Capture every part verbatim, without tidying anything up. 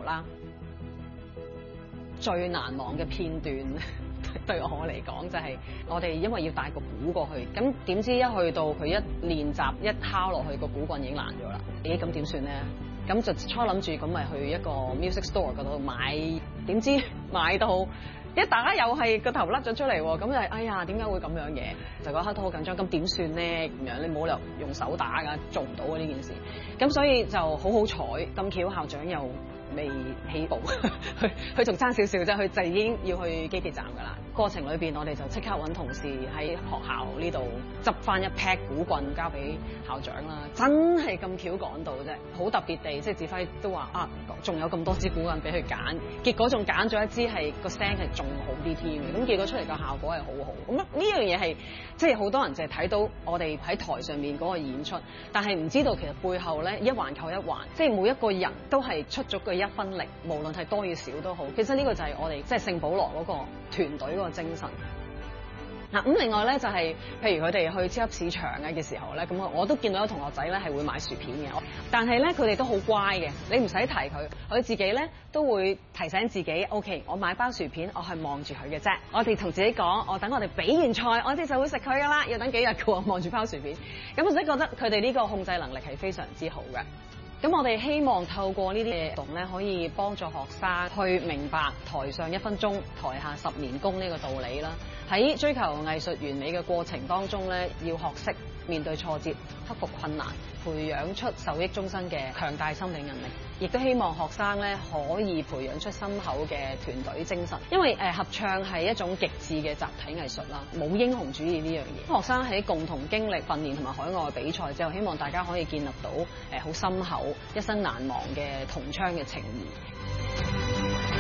啦。最難忘嘅片段對我嚟講就係我哋因為要帶個鼓過去，咁點知一去到佢一練習一敲落去個鼓棍已經爛咗啦，咦咁點算咧？咁就初諗住咁咪去一個 music store 嗰度買，點知買到一打又係個頭甩咗出嚟喎，咁就係哎呀點解會咁樣嘅？就嗰刻都好緊張，咁點算咧？咁樣你冇理由用手打㗎，做唔到啊呢件事。咁所以就好好彩，咁巧校長又未起步，佢佢仲爭少少啫，佢就已經要去機鐵站㗎啦。過程裏邊，我哋就即刻揾同事喺學校呢度執翻一 pack 鼓棍交俾校長啦。真係咁巧趕到啫，好特別地，即係指揮都話啊，仲有咁多支鼓棍俾佢揀，結果仲揀咗一支係個聲係仲好啲添嘅。咁結果出嚟個效果係好好。咁呢樣嘢係即係好多人淨係睇到我哋喺台上面嗰個演出，但係唔知道其實背後咧一環扣一環，即係每一個人都係出咗佢一分力，無論係多與少都好。其實呢個就係我哋即係聖保羅嗰個團隊嗰個精神。嗱咁另外咧就係、是，譬如佢哋去超級市場嘅嘅時候咧，咁我我都見到有同學仔咧係會買薯片嘅，但係咧佢哋都好乖嘅，你唔使提佢，佢自己咧都會提醒自己 ，OK， 我買包薯片，我係望住佢嘅啫。我哋同自己講，我等我哋比完賽，我哋就會食佢噶啦，要等幾日嘅喎，望住包薯片。咁我真係覺得佢哋呢個控制能力係非常之好嘅。咁我哋希望透過呢啲活動咧，可以幫助學生去明白台上一分鐘，台下十年功呢個道理啦。喺追求藝術完美嘅過程當中咧，要學識面對挫折，克服困難，培養出受益終身嘅強大心理韌力。亦都希望學生咧可以培養出深厚嘅團隊精神，因為誒合唱係一種極致嘅集體藝術啦，冇英雄主義呢樣嘢。學生喺共同經歷訓練同埋海外比賽之後，希望大家可以建立到誒好深厚、一生難忘嘅同窗嘅情誼。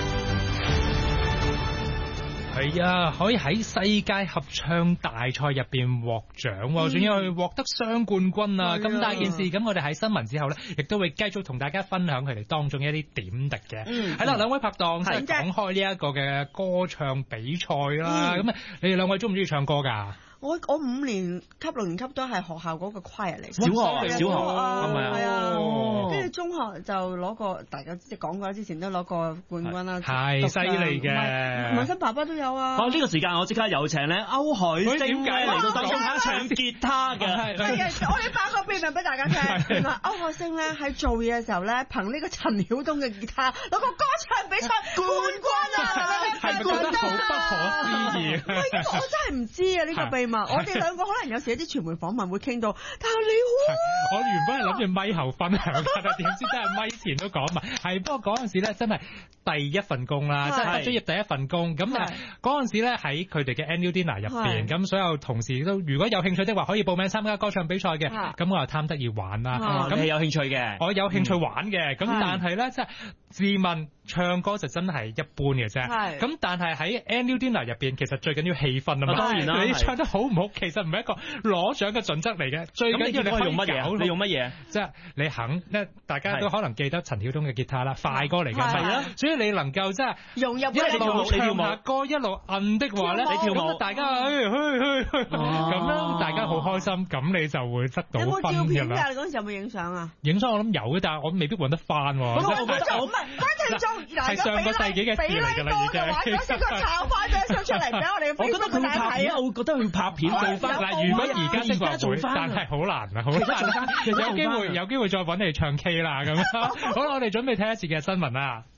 係啊，可以喺世界合唱大賽入邊獲獎，仲、嗯、要去獲得雙冠軍啊！咁大件事，咁我哋喺新聞之後咧，亦都會繼續同大家分享佢哋當中一啲點滴嘅。係、嗯、啦，兩位拍檔即係講開呢一個嘅歌唱比賽啦。咁、嗯、啊，你哋兩位中唔中意唱歌㗎？ 我我五年級六年級都係學校嗰個 choir 嚟， 小學小學係咪啊？ 係啊，跟住中學就攞過，大家即係講過之前都攞過冠軍啦， 係犀利嘅。文新爸爸都有啊。 哦，呢、這個時間我即刻有請咧歐海星咧嚟到當中唱吉他嘅。 係啊，我哋爆個秘密俾大家聽。原來歐海星咧喺做嘢嘅時候咧，憑呢個陳曉東嘅吉他攞個歌唱比賽冠軍啊！ 係咪覺得好不可思議？ 唔係，我真係唔知啊呢個秘密。我哋兩個可能有時一啲傳媒訪問會傾到，但係你好， 我原本係諗住咪後分享㗎，但點知真係咪前都講埋。係不過嗰陣時咧，真係第一份工啦，即係畢咗業第一份工。咁誒嗰陣時咧喺佢哋嘅 annual dinner 入邊，咁所有同事都如果有興趣的話，可以報名參加歌唱比賽嘅。咁我又貪得意玩啦。咁你有興趣嘅？ 我有興趣玩嘅。咁、嗯、但係咧，即係自問唱歌就真係一般嘅啫。咁但係喺 annual dinner 入邊，其實最緊要氣氛啊嘛。當然啦，你唱得好唔好，其實唔係一個攞獎嘅準則嚟嘅。最緊要你可以用乜嘢？你用乜嘢？即係你肯咧，大家都可能記得陳曉東嘅吉他啦，快歌嚟嘅。係啊，所以你能夠即係融入一路唱下歌，一路摁的話咧，你跳舞，大家去去去去咁樣，大家好開心，咁你就會得到分㗎啦。有冇照片㗎？你嗰陣時有冇影相啊？影相我諗有嘅，但係我未必揾得翻。我覺得唔係，關鍵中係上個世紀嘅事嚟㗎啦，已經。 嗰時佢炒翻張相出嚟俾我哋。 我覺得佢拍片，我會覺得佢拍片做翻。 嗱，如果而家先話會，但係好難啊，好難。有機會有機會再揾你唱 K 啦咁。好啦，我哋準備睇一次嘅新聞啦。